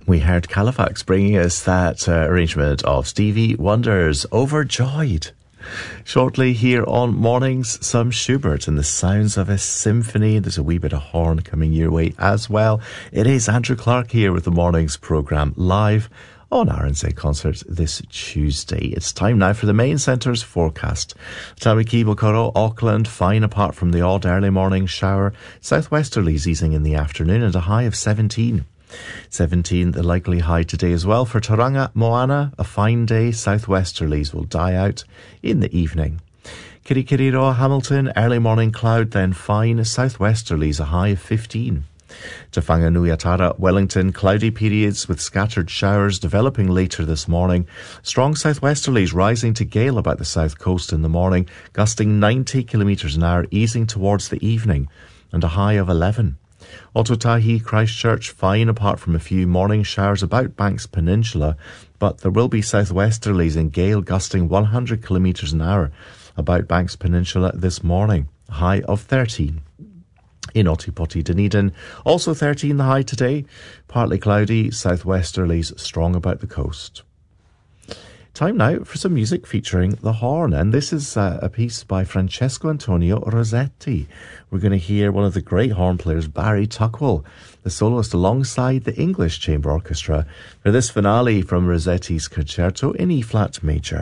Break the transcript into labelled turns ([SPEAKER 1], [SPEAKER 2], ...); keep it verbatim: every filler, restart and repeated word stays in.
[SPEAKER 1] We heard Califax bringing us that uh, arrangement of Stevie Wonder's Overjoyed. Shortly here on Mornings, some Schubert and the sounds of a symphony. There's a wee bit of horn coming your way as well. It is Andrew Clark here with the Mornings programme live on R N Z Concert this Tuesday. It's time now for the main centre's forecast. Tamaki Bokoro, Auckland, fine apart from the odd early morning shower. Southwesterlies easing in the afternoon and a high of seventeen. seventeen, the likely high today as well. For Tauranga, Moana, a fine day. Southwesterlies will die out in the evening. Kirikiriroa, Hamilton, early morning cloud, then fine. Southwesterlies, a high of fifteen. Te Whanganuiatara, Wellington, cloudy periods with scattered showers developing later this morning. Strong southwesterlies rising to gale about the south coast in the morning, gusting ninety kilometres an hour, easing towards the evening, and a high of eleven. Otautahi, Christchurch, fine apart from a few morning showers about Banks Peninsula, but there will be southwesterlies and gale gusting one hundred kilometres an hour about Banks Peninsula this morning, a high of thirteen. In Otipoti, Dunedin, also thirteen the high today, partly cloudy, southwesterlies strong about the coast. Time now for some music featuring the horn, and this is uh, a piece by Francesco Antonio Rossetti. We're going to hear one of the great horn players, Barry Tuckwell, the soloist alongside the English Chamber Orchestra, for this finale from Rossetti's concerto in E-flat major.